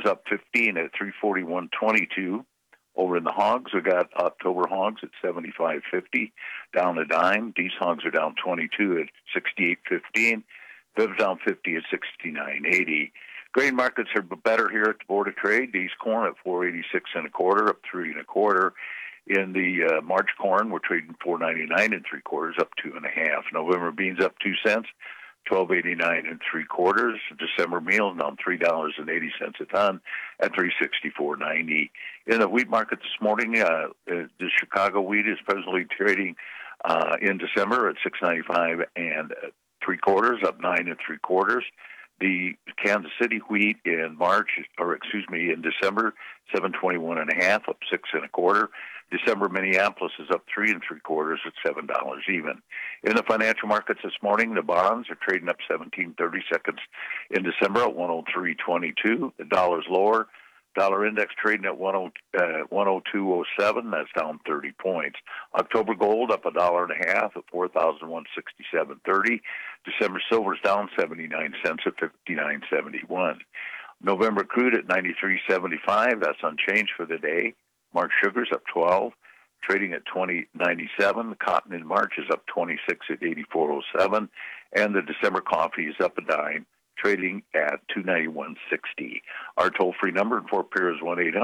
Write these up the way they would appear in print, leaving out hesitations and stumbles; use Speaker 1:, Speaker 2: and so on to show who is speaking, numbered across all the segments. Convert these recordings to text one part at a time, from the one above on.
Speaker 1: silver's up 15 at 341.22. Over in the hogs, we got October hogs at 75.50, down a dime. These hogs are down 22 at 68.15. Bibs down 50 at 69.80. Grain markets are better here at the Board of Trade. These corn at 486 and a quarter, up 3 and a quarter. In the March corn, we're trading 499 and 3/4, up 2 1/2. November beans up 2 cents, 12.89 and 3/4. December meal down $3.80 a ton at 364.90. In the wheat market this morning, the Chicago wheat is presently trading in December at 695 and 3/4, up 9 and 3/4. The Kansas City wheat in December, 721 and a half, up 6 and a quarter. December Minneapolis is up 3 3/4 at $7 even. In the financial markets this morning, the bonds are trading up 17/32 in December at 103.22. The dollar's lower. Dollar index trading at 102.07. That's down 30 points. October gold up $1.50 at 4,167.30. December silver's down 79 cents at 59.71. November crude at 93.75. That's unchanged for the day. March sugar's up 12, trading at 20.97. The cotton in March is up 26 at 84.07, and the December coffee is up a dime, trading at 291.60. Our toll-free number in Fort Pierre is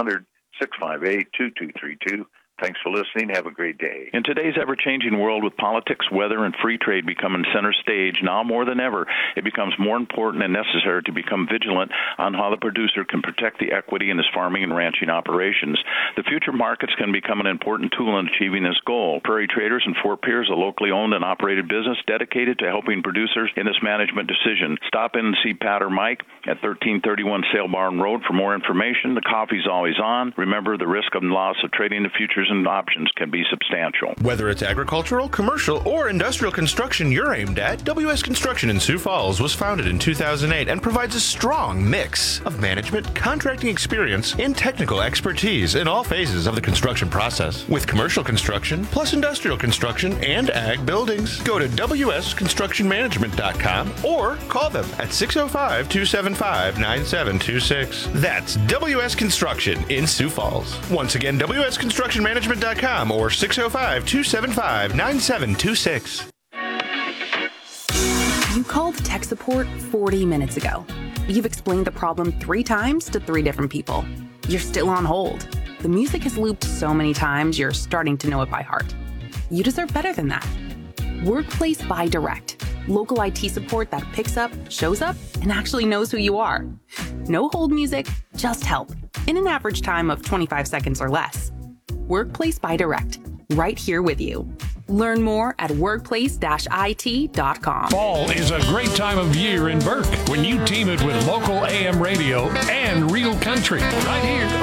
Speaker 1: 1-800-658-2232. Thanks for listening. Have a great day.
Speaker 2: In today's ever-changing world with politics, weather, and free trade becoming center stage, now more than ever, it becomes more important and necessary to become vigilant on how the producer can protect the equity in his farming and ranching operations. The future markets can become an important tool in achieving this goal. Prairie Traders in Fort Pierre is a locally owned and operated business dedicated to helping producers in this management decision. Stop in and see Pat or Mike at 1331 Sale Barn Road for more information. The coffee's always on. Remember, the risk and loss of trading the futures and options can be substantial.
Speaker 3: Whether it's agricultural, commercial, or industrial construction you're aimed at, WS Construction in Sioux Falls was founded in 2008 and provides a strong mix of management, contracting experience, and technical expertise in all phases of the construction process. With commercial construction, plus industrial construction and ag buildings. Go to WSConstructionManagement.com or call them at 605-275-9726. That's WS Construction in Sioux Falls. Once again, WSConstructionManagement.com or 605-275-9726.
Speaker 4: You called tech support 40 minutes ago. You've explained the problem 3 times to 3 different people. You're still on hold. The music has looped so many times, you're starting to know it by heart. You deserve better than that. Workplace by Direct. Local IT support that picks up, shows up, and actually knows who you are. No hold music, just help. In an average time of 25 seconds or less. Workplace by Direct, right here with you. Learn more at workplace-it.com.
Speaker 5: Fall is a great time of year in Burke when you team it with local AM radio and real country right here